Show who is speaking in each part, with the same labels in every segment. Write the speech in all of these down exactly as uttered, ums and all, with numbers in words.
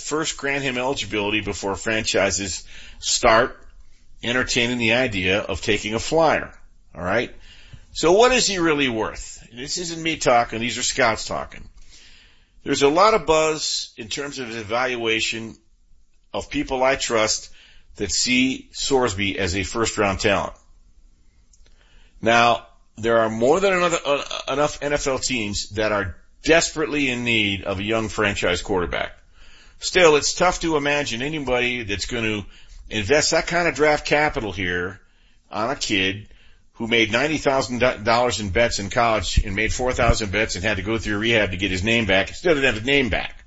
Speaker 1: first grant him eligibility before franchises start entertaining the idea of taking a flyer. All right? So what is he really worth? This isn't me talking. These are scouts talking. There's a lot of buzz in terms of his evaluation of people I trust that see Sorsby as a first-round talent. Now, there are more than another, uh, enough N F L teams that are desperately in need of a young franchise quarterback. Still, it's tough to imagine anybody that's going to invest that kind of draft capital here on a kid who made ninety thousand dollars in bets in college and made four thousand bets and had to go through rehab to get his name back. Still didn't have his name back.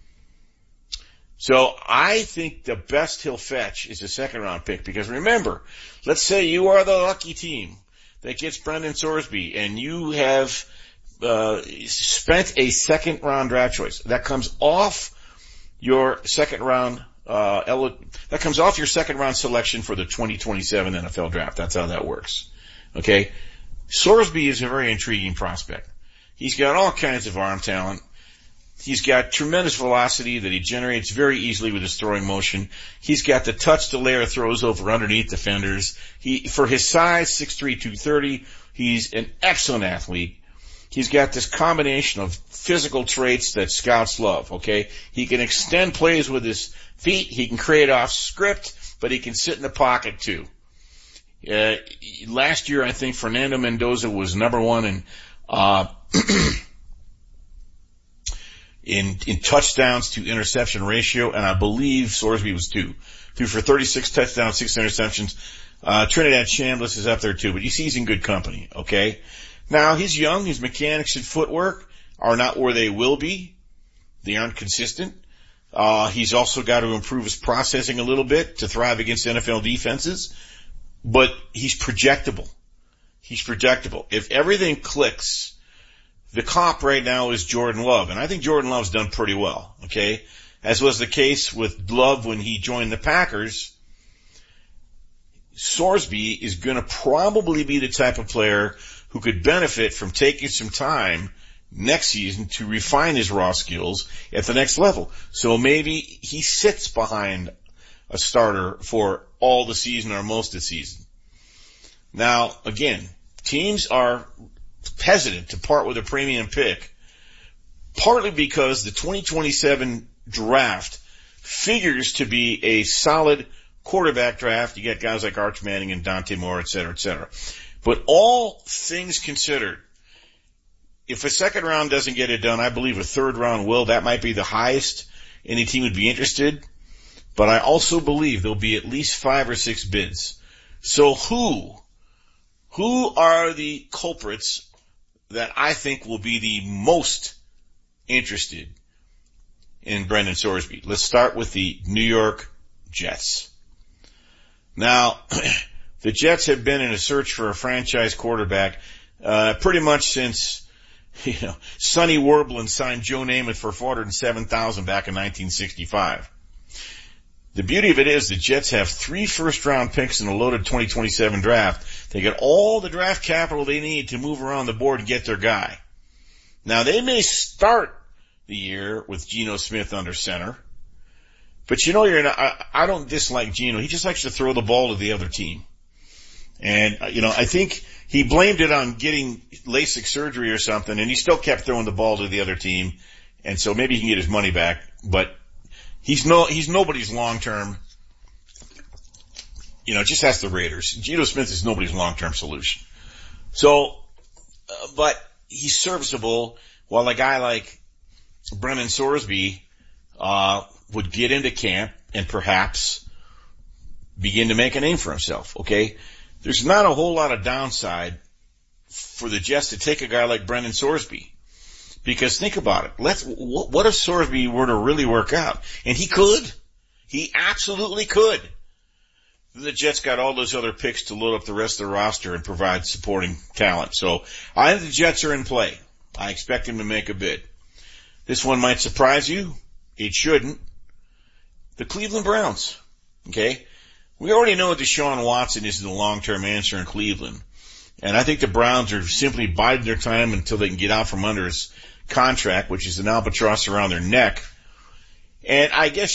Speaker 1: So I think the best he'll fetch is a second round pick, because remember, let's say you are the lucky team that gets Brendan Sorsby and you have uh spent a second round draft choice. That comes off your second round uh el- that comes off your second round selection for the twenty twenty-seven N F L draft. That's how that works. Okay? Sorsby is a very intriguing prospect. He's got all kinds of arm talent. He's got tremendous velocity that he generates very easily with his throwing motion. He's got the touch to layer throws over underneath defenders. He, for his size, six three, two thirty, he's an excellent athlete. He's got this combination of physical traits that scouts love, okay? He can extend plays with his feet. He can create off script, but he can sit in the pocket too. Uh, last year, I think Fernando Mendoza was number one in, uh, in, in touchdowns to interception ratio, and I believe Sorsby was two. Threw for thirty-six touchdowns, six interceptions. Uh, Trinidad Chambliss is up there too, but you see he's in good company, okay? Now, he's young. His mechanics and footwork are not where they will be. They aren't consistent. Uh, he's also got to improve his processing a little bit to thrive against N F L defenses. But he's projectable. He's projectable. If everything clicks, the comp right now is Jordan Love. And I think Jordan Love's done pretty well, okay? As was the case with Love when he joined the Packers. Sorsby is going to probably be the type of player who could benefit from taking some time next season to refine his raw skills at the next level. So maybe he sits behind a starter for all the season or most of the season. Now, again, teams are hesitant to part with a premium pick, partly because the twenty twenty-seven draft figures to be a solid quarterback draft. You get guys like Arch Manning and Dante Moore, et cetera, et cetera. But all things considered, if a second round doesn't get it done, I believe a third round will. That might be the highest any team would be interested. But I also believe there'll be at least five or six bids. So who, who are the culprits that I think will be the most interested in Brendan Sorsby? Let's start with the New York Jets. Now, the Jets have been in a search for a franchise quarterback, uh, pretty much since, you know, Sonny Werblin signed Joe Namath for four hundred seven thousand dollars back in nineteen sixty-five. The beauty of it is the Jets have three first-round picks in a loaded twenty twenty-seven draft. They get all the draft capital they need to move around the board and get their guy. Now, they may start the year with Geno Smith under center, but you know, you're not, I, I don't dislike Geno. He just likes to throw the ball to the other team. And, you know, I think he blamed it on getting LASIK surgery or something, and he still kept throwing the ball to the other team. And so maybe he can get his money back, but He's no, he's nobody's long-term, you know, just ask the Raiders. Geno Smith is nobody's long-term solution. So, uh, but he's serviceable, while a guy like Brendan Sorsby, uh, would get into camp and perhaps begin to make a name for himself, okay? There's not a whole lot of downside for the Jets to take a guy like Brendan Sorsby. Because think about it. Let's, what if Sorsby were to really work out? And he could. He absolutely could. The Jets got all those other picks to load up the rest of the roster and provide supporting talent. So I think the Jets are in play. I expect him to make a bid. This one might surprise you. It shouldn't. The Cleveland Browns. Okay? We already know Deshaun Watson is the long-term answer in Cleveland. And I think the Browns are simply biding their time until they can get out from under his contract, which is an albatross around their neck. And I guess